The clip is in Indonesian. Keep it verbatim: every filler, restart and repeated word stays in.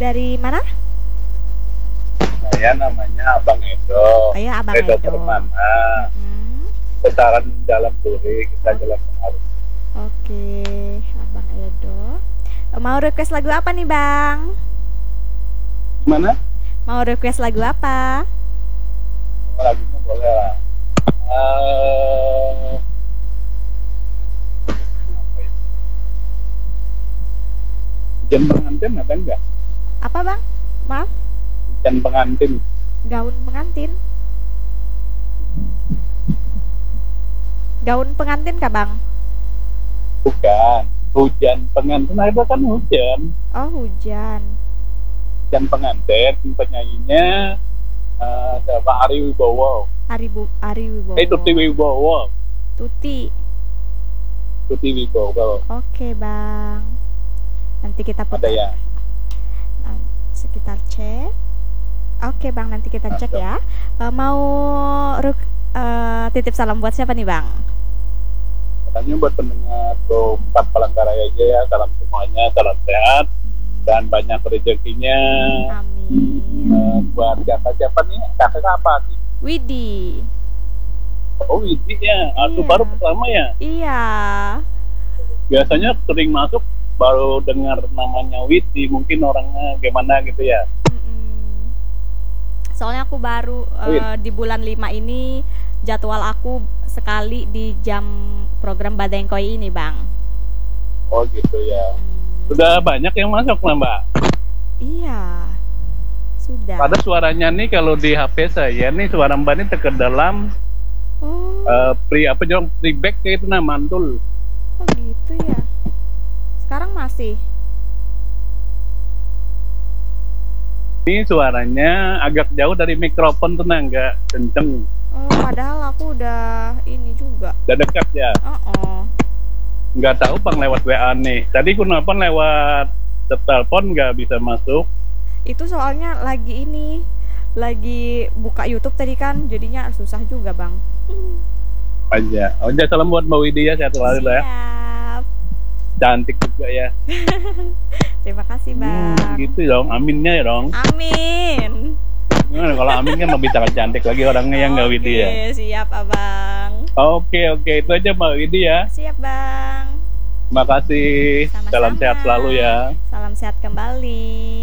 Dari mana? Saya namanya Abang Edo. Oh ya, Abang Edo Edo. Permana. Hmm. Sekitaran Jalan Duri, kita Jalan Pengaruh. Oke, Abang Edo. Mau request lagu apa nih, Bang? Gimana? Mau request lagu apa? Oh, lagunya boleh lah. Uh, apa ya? Hujan pengantin ada enggak? Apa, Bang? Maaf, Hujan pengantin. gaun pengantin. Gaun pengantin kah, Bang? Bukan. Hujan pengantin ada kan hujan. Oh, hujan. Hujan pengantin penyanyinya uh, siapa? Ari Wibowo. Ari Bu Ari Wibowo. Eh Tuti Wibowo. Tuti. Tuti Wibowo. Oke, Bang. Nanti kita Ada putar. ya. Nah, sekitar cek. Oke, Bang, nanti kita cek ya. Uh, mau ruk- uh, titip salam buat siapa nih, Bang? Salamnya buat pendengar Pro empat Palangkaraya aja ya. Salam semuanya, salam sehat dan banyak rezekinya. Amin. Uh, buat kakak siapa nih? Kakak apa sih? Widi. Oh, Widi ya. Atau Iya. baru pertama ya. Iya. Biasanya sering masuk baru dengar namanya Widi, mungkin orangnya gimana gitu ya. Mm-mm. Soalnya aku baru uh, di bulan lima ini jadwal aku sekali di jam program Badengkoi ini, Bang. Oh gitu ya. Hmm. Sudah banyak yang masuk lah, Mbak. Iya. Sudah. Pada suaranya nih kalau di H P saya nih suara Mbak ini terkedalam Oh. uh, pre apa jong playback kayak itu nah mantul. Oh gitu ya. Sekarang masih. Ini suaranya agak jauh dari mikrofon tuh nah, nggak kenceng. Oh, padahal aku udah ini juga. Udah dekat ya. Oh. Nggak tahu Bang lewat W A nih. Tadi ku nelpon lewat telepon nggak bisa masuk. Itu soalnya lagi ini, lagi buka YouTube tadi kan, jadinya susah juga, Bang. Aja. Oh, ya, salam buat Mbak Widi ya, sehat selalu lah ya. Siap. Cantik juga ya. Terima kasih, Bang. Hmm, gitu dong, aminnya ya dong. Amin. Gimana kalau amin kan lebih sangat cantik lagi orangnya yang nggak Widi ya. Oke, siap, Abang. Oke oke itu aja Mbak Widi ya. Siap, Bang. Terima kasih. Sama-sama. Salam sehat selalu ya. Salam sehat kembali.